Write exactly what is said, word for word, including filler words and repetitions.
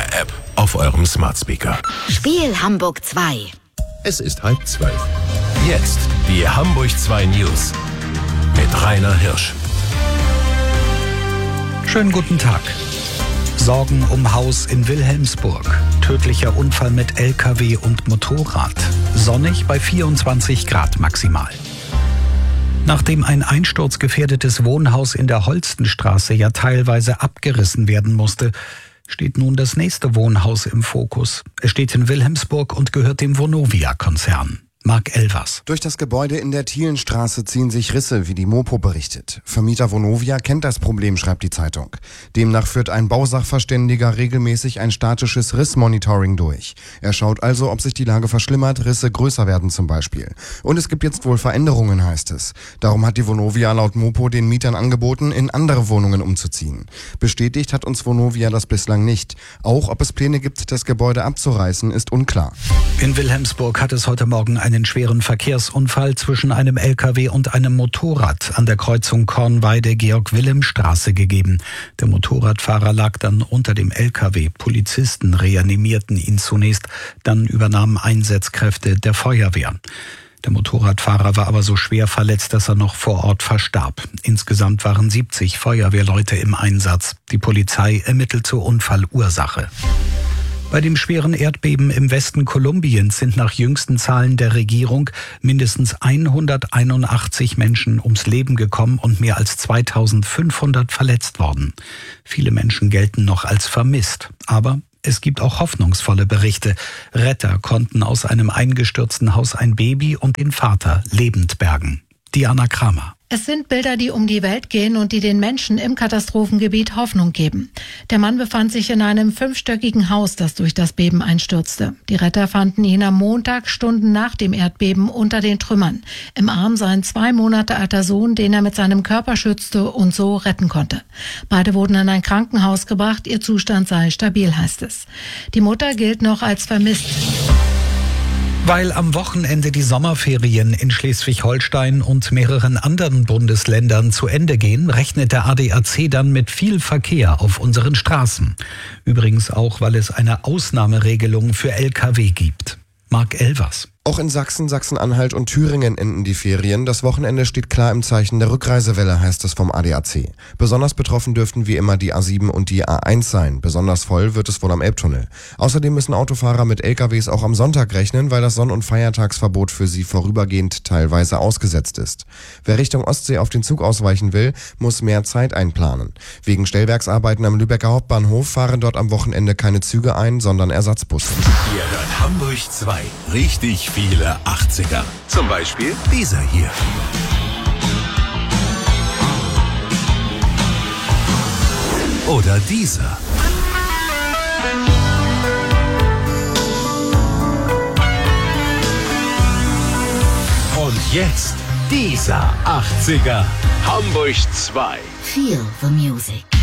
App auf eurem Smart Speaker. Spiel Hamburg zwei. Es ist halb zwölf. Jetzt die Hamburg zwei News mit Rainer Hirsch. Schönen guten Tag. Sorgen um Haus in Wilhelmsburg. Tödlicher Unfall mit L K W und Motorrad. Sonnig bei vierundzwanzig Grad maximal. Nachdem ein einsturzgefährdetes Wohnhaus in der Holstenstraße ja teilweise abgerissen werden musste, steht nun das nächste Wohnhaus im Fokus. Es steht in Wilhelmsburg und gehört dem Vonovia-Konzern. Marc Elvers. Durch das Gebäude in der Thielenstraße ziehen sich Risse, wie die Mopo berichtet. Vermieter Vonovia kennt das Problem, schreibt die Zeitung. Demnach führt ein Bausachverständiger regelmäßig ein statisches Rissmonitoring durch. Er schaut also, ob sich die Lage verschlimmert, Risse größer werden zum Beispiel. Und es gibt jetzt wohl Veränderungen, heißt es. Darum hat die Vonovia laut Mopo den Mietern angeboten, in andere Wohnungen umzuziehen. Bestätigt hat uns Vonovia das bislang nicht. Auch ob es Pläne gibt, das Gebäude abzureißen, ist unklar. In Wilhelmsburg hat es heute Morgen ein einen schweren Verkehrsunfall zwischen einem L K W und einem Motorrad an der Kreuzung Kornweide-Georg-Wilhelm-Straße gegeben. Der Motorradfahrer lag dann unter dem L K W. Polizisten reanimierten ihn zunächst, dann übernahmen Einsatzkräfte der Feuerwehr. Der Motorradfahrer war aber so schwer verletzt, dass er noch vor Ort verstarb. Insgesamt waren siebzig Feuerwehrleute im Einsatz. Die Polizei ermittelt zur Unfallursache. Bei dem schweren Erdbeben im Westen Kolumbiens sind nach jüngsten Zahlen der Regierung mindestens hunderteinundachtzig Menschen ums Leben gekommen und mehr als zweitausendfünfhundert verletzt worden. Viele Menschen gelten noch als vermisst, aber es gibt auch hoffnungsvolle Berichte. Retter konnten aus einem eingestürzten Haus ein Baby und den Vater lebend bergen. Diana Kramer. Es sind Bilder, die um die Welt gehen und die den Menschen im Katastrophengebiet Hoffnung geben. Der Mann befand sich in einem fünfstöckigen Haus, das durch das Beben einstürzte. Die Retter fanden ihn am Montag, Stunden nach dem Erdbeben, unter den Trümmern. Im Arm sein zwei Monate alter Sohn, den er mit seinem Körper schützte und so retten konnte. Beide wurden in ein Krankenhaus gebracht, ihr Zustand sei stabil, heißt es. Die Mutter gilt noch als vermisst. Weil am Wochenende die Sommerferien in Schleswig-Holstein und mehreren anderen Bundesländern zu Ende gehen, rechnet der A D A C dann mit viel Verkehr auf unseren Straßen. Übrigens auch, weil es eine Ausnahmeregelung für L K W gibt. Marc Elvers. Auch in Sachsen, Sachsen-Anhalt und Thüringen enden die Ferien. Das Wochenende steht klar im Zeichen der Rückreisewelle, heißt es vom A D A C. Besonders betroffen dürften wie immer die A sieben und die A eins sein. Besonders voll wird es wohl am Elbtunnel. Außerdem müssen Autofahrer mit L K Ws auch am Sonntag rechnen, weil das Sonn- und Feiertagsverbot für sie vorübergehend teilweise ausgesetzt ist. Wer Richtung Ostsee auf den Zug ausweichen will, muss mehr Zeit einplanen. Wegen Stellwerksarbeiten am Lübecker Hauptbahnhof fahren dort am Wochenende keine Züge ein, sondern Ersatzbusse. Ihr hört Hamburg zwei. Richtig viele achtziger. Zum Beispiel dieser hier. Oder dieser. Und jetzt dieser achtziger. Hamburg zwei. Feel the music.